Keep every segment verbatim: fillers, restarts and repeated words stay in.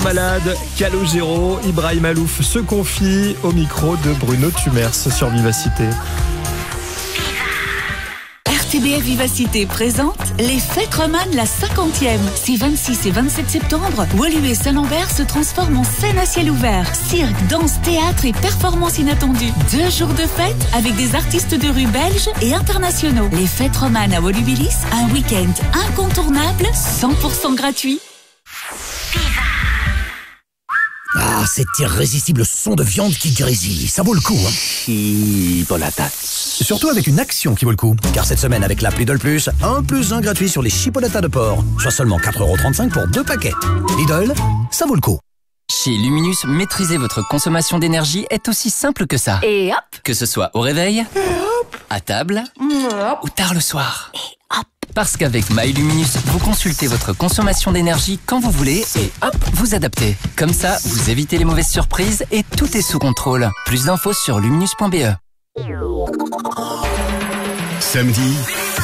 Malade, Calogero, Ibrahim Alouf se confie au micro de Bruno Tumers sur Vivacité. R T B F Vivacité présente les Fêtes Romanes, la cinquantième. Ces vingt-six et vingt-sept septembre, Woluwe et Saint-Lambert se transforment en scène à ciel ouvert. Cirque, danse, théâtre et performances inattendues. Deux jours de fête avec des artistes de rue belges et internationaux. Les Fêtes Romanes à Woluwe-Lys, un week-end incontournable, cent pour cent gratuit. Ah, cet irrésistible son de viande qui grésille, ça vaut le coup, hein. Chipolatas. Surtout avec une action qui vaut le coup. Car cette semaine, avec l'app Lidl Plus, un plus un gratuit sur les chipolatas de porc. Soit seulement quatre euros trente-cinq pour deux paquets. Lidl, ça vaut le coup. Chez Luminus, maîtriser votre consommation d'énergie est aussi simple que ça. Et hop. Que ce soit au réveil, à table ou tard le soir. Et hop. Parce qu'avec MyLuminus, vous consultez votre consommation d'énergie quand vous voulez et hop, vous adaptez. Comme ça, vous évitez les mauvaises surprises et tout est sous contrôle. Plus d'infos sur luminus point b e. Samedi,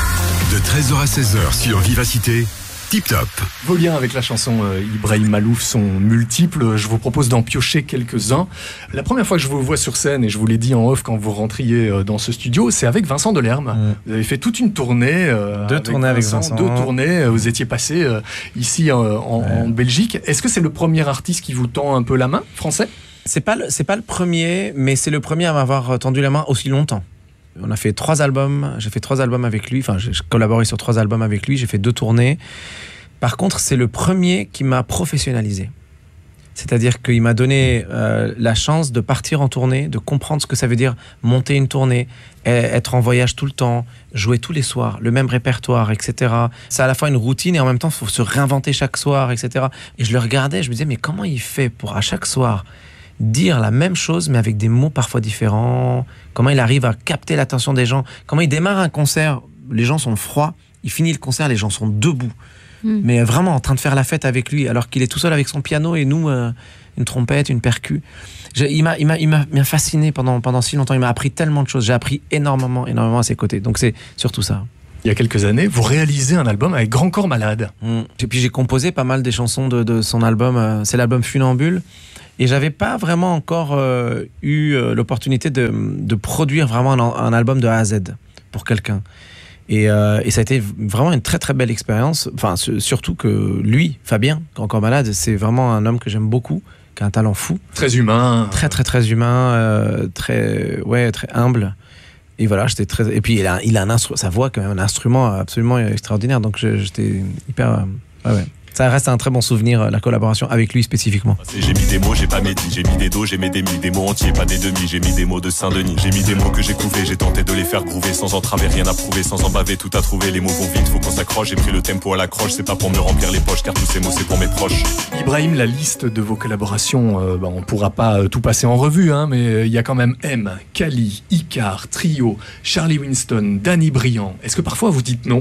de treize heures à seize heures sur Vivacité, Tip Top. Vos liens avec la chanson euh, Ibrahim Alouf sont multiples. Je vous propose d'en piocher quelques-uns. La première fois que je vous vois sur scène, et je vous l'ai dit en off quand vous rentriez euh, dans ce studio, c'est avec Vincent Delerme. Mmh. Vous avez fait toute une tournée. Euh, deux avec tournées avec Vincent. Vincent. Deux tournées. Vous étiez passé euh, ici euh, en, ouais. en Belgique. Est-ce que c'est le premier artiste qui vous tend un peu la main, français ? C'est pas, le, c'est pas le premier, mais c'est le premier à m'avoir tendu la main aussi longtemps. On a fait trois albums, j'ai fait trois albums avec lui, enfin j'ai collaboré sur trois albums avec lui, j'ai fait deux tournées. Par contre, c'est le premier qui m'a professionnalisé. C'est-à-dire qu'il m'a donné euh, la chance de partir en tournée, de comprendre ce que ça veut dire monter une tournée, être en voyage tout le temps, jouer tous les soirs, le même répertoire, et cetera. C'est à la fois une routine et en même temps, il faut se réinventer chaque soir, et cetera. Et je le regardais, je me disais, mais comment il fait pour à chaque soir dire la même chose mais avec des mots parfois différents, comment il arrive à capter l'attention des gens, comment il démarre un concert, les gens sont froids, il finit le concert, les gens sont debout, mmh. mais vraiment en train de faire la fête avec lui alors qu'il est tout seul avec son piano et nous euh, une trompette, une percu. Je, il m'a, il m'a, il m'a, il m'a fasciné pendant, pendant si longtemps, il m'a appris tellement de choses, j'ai appris énormément, énormément à ses côtés, donc c'est surtout ça. Il y a quelques années, vous réalisez un album avec Grand Corps Malade. Mmh. Et puis j'ai composé pas mal des chansons de, de son album, euh, c'est l'album Funambule. Et j'avais pas vraiment encore euh, eu euh, l'opportunité de, de produire vraiment un, un album de A à Z pour quelqu'un. Et, euh, et ça a été vraiment une très très belle expérience. Enfin, surtout que lui, Fabien, Grand Corps Malade, c'est vraiment un homme que j'aime beaucoup, qui a un talent fou. Très humain. Très très très humain, euh, très ouais très humble. Et voilà, j'étais très. Et puis il a, il a un instrument, sa voix quand même un instrument absolument extraordinaire. Donc j'étais hyper. Euh, ouais. ouais. Ça reste un très bon souvenir, la collaboration avec lui spécifiquement. J'ai mis des mots, j'ai pas médit, j'ai mis des dos, j'ai mis des mi, des mots entiers, pas des demi, j'ai mis des mots de Saint-Denis. J'ai mis des mots que j'ai couvés, j'ai tenté de les faire groover, sans entraver, rien à prouver, sans en baver, tout à trouver. Les mots vont vite, faut qu'on s'accroche, j'ai pris le tempo à l'accroche, c'est pas pour me remplir les poches, car tous ces mots c'est pour mes proches. Ibrahim, la liste de vos collaborations, euh, bah, on pourra pas euh, tout passer en revue, hein, mais il euh, y a quand même M, Kali, Icar, Trio, Charlie Winston, Danny Briand. Est-ce que parfois vous dites non ?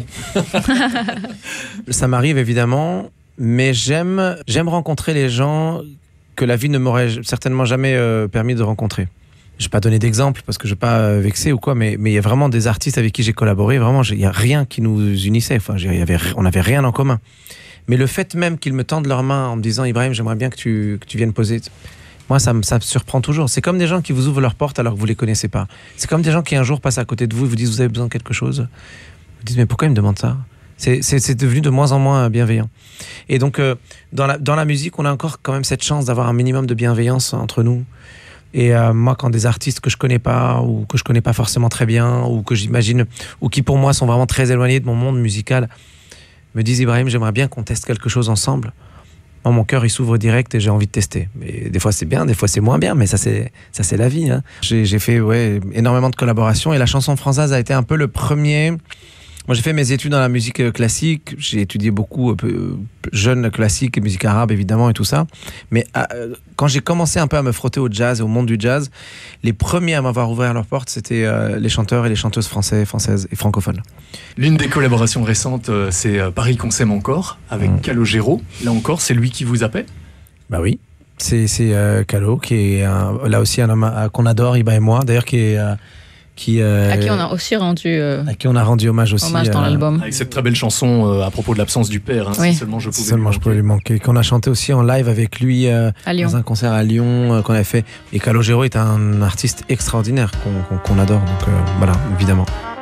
Ça m'arrive évidemment. Mais j'aime, j'aime rencontrer les gens que la vie ne m'aurait certainement jamais euh, permis de rencontrer. Je ne vais pas donner d'exemple parce que je ne vais pas euh, vexer ou quoi, mais il y a vraiment des artistes avec qui j'ai collaboré, vraiment, il n'y a rien qui nous unissait, enfin, y avait, on n'avait rien en commun. Mais le fait même qu'ils me tendent leurs mains en me disant « Ibrahim, j'aimerais bien que tu, que tu viennes poser », moi, ça me, ça me surprend toujours. C'est comme des gens qui vous ouvrent leurs portes alors que vous ne les connaissez pas. C'est comme des gens qui un jour passent à côté de vous et vous disent « Vous avez besoin de quelque chose ?» Vous dites « Mais pourquoi ils me demandent ça ?» C'est, c'est, c'est devenu de moins en moins bienveillant. Et donc, euh, dans, la, dans la musique, on a encore quand même cette chance d'avoir un minimum de bienveillance entre nous. Et euh, moi, quand des artistes que je connais pas, ou que je connais pas forcément très bien, ou que j'imagine, ou qui pour moi sont vraiment très éloignés de mon monde musical, me disent « Ibrahim, j'aimerais bien qu'on teste quelque chose ensemble », moi, mon cœur, il s'ouvre direct et j'ai envie de tester. Mais des fois, c'est bien, des fois, c'est moins bien, mais ça, c'est, ça, c'est la vie. Hein. J'ai, j'ai fait ouais, énormément de collaborations, et la chanson française a été un peu le premier... Moi, j'ai fait mes études dans la musique classique. J'ai étudié beaucoup euh, jeune classique, musique arabe évidemment et tout ça. Mais euh, quand j'ai commencé un peu à me frotter au jazz et au monde du jazz, les premiers à m'avoir ouvert leurs portes, c'était euh, les chanteurs et les chanteuses français, françaises et francophones. L'une des collaborations récentes, euh, c'est euh, Paris qu'on s'aime encore avec mmh. Calogero. Là encore, c'est lui qui vous appelle ? Bah oui. C'est, c'est euh, Calo, qui est un, là aussi un homme euh, qu'on adore, Iba et moi, d'ailleurs qui est... Euh, qui, euh, à qui on a aussi rendu euh, à qui on a rendu hommage aussi. Hommage dans euh, l'album. Avec cette très belle chanson euh, à propos de l'absence du père, hein, Oui. si seulement je pouvais Si seulement lui je pouvais lui manquer. manquer. Qu'on a chanté aussi en live avec lui euh, À Lyon. dans un concert à Lyon euh, qu'on a fait. Et Calogero est un artiste extraordinaire qu'on qu'on- qu'on adore. Donc euh, voilà, évidemment.